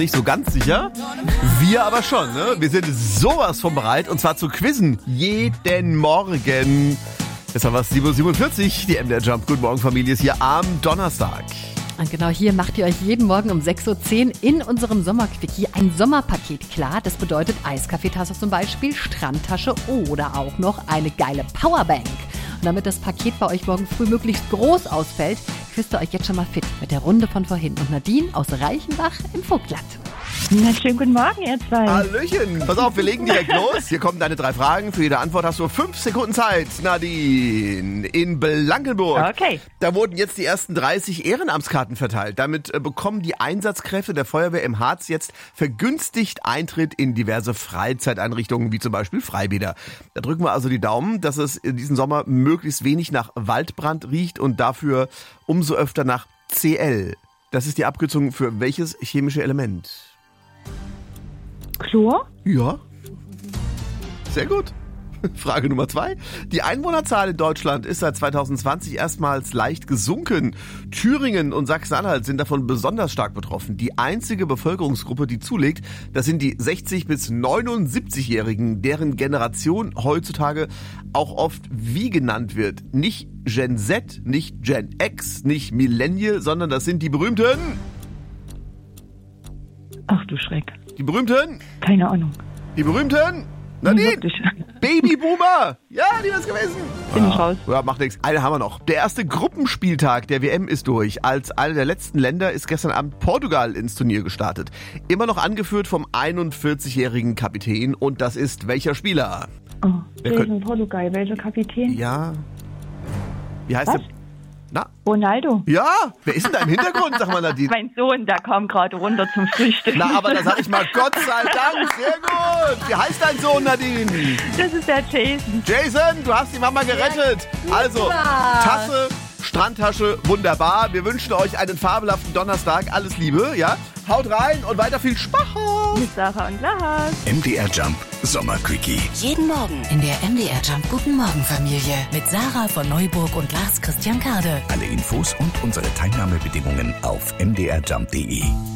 Nicht so ganz sicher. Wir aber schon, ne? Wir sind sowas von bereit und zwar zu quizzen. Jeden Morgen. Jetzt haben wir es 7.47 Uhr. Die MDR Jump. Guten Morgen, Familie, ist hier am Donnerstag. Und genau hier macht ihr euch jeden Morgen um 6.10 Uhr in unserem Sommerquickie ein Sommerpaket klar. Das bedeutet Eiskaffeetasse zum Beispiel, Strandtasche oder auch noch eine geile Powerbank. Und damit das Paket bei euch morgen früh möglichst groß ausfällt, quizt ihr euch jetzt schon mal fit mit der Runde von vorhin. Und Nadine aus Reichenbach im Vogtland. Na, schönen guten Morgen, ihr zwei. Hallöchen. Pass auf, wir legen direkt los. Hier kommen deine 3 Fragen. Für jede Antwort hast du 5 Sekunden Zeit. Nadine, in Blankenburg. Okay. Da wurden jetzt die ersten 30 Ehrenamtskarten verteilt. Damit bekommen die Einsatzkräfte der Feuerwehr im Harz jetzt vergünstigt Eintritt in diverse Freizeiteinrichtungen, wie zum Beispiel Freibäder. Da drücken wir also die Daumen, dass es in diesem Sommer möglichst wenig nach Waldbrand riecht und dafür umso öfter nach Cl. Das ist die Abkürzung für welches chemische Element? Chlor? Ja. Sehr gut. Frage Nummer 2. Die Einwohnerzahl in Deutschland ist seit 2020 erstmals leicht gesunken. Thüringen und Sachsen-Anhalt sind davon besonders stark betroffen. Die einzige Bevölkerungsgruppe, die zulegt, das sind die 60- bis 79-Jährigen, deren Generation heutzutage auch oft wie genannt wird. Nicht Gen Z, nicht Gen X, nicht Millennial, sondern das sind die berühmten... Ach du Schreck. Die berühmten... Keine Ahnung. Die berühmten... Nadine! Wirklich. Babyboomer! Ja, die war's gewesen. Bin ich raus. Ja, macht nichts. Eine haben wir noch. Der erste Gruppenspieltag der WM ist durch. Als eine der letzten Länder ist gestern Abend Portugal ins Turnier gestartet. Immer noch angeführt vom 41-jährigen Kapitän. Und das ist welcher Spieler? Oh, welchen Portugal? Welcher Kapitän? Ja. Wie heißt Was? der? Na? Ronaldo. Ja, wer ist denn da im Hintergrund, sag mal, Nadine? Mein Sohn, der kam gerade runter zum Frühstück. Na, aber da sag ich mal, Gott sei Dank, sehr gut. Wie heißt dein Sohn, Nadine? Das ist der Jason. Jason, du hast die Mama gerettet. Also, Tasse, Strandtasche, wunderbar. Wir wünschen euch einen fabelhaften Donnerstag. Alles Liebe, ja? Haut rein und weiter viel Spaß. Mit Sarah und Lars. MDR Jump Sommerquickie. Jeden Morgen in der MDR Jump Guten Morgen Familie mit Sarah von Neuburg und Lars Christian Kade. Alle Infos und unsere Teilnahmebedingungen auf mdrjump.de.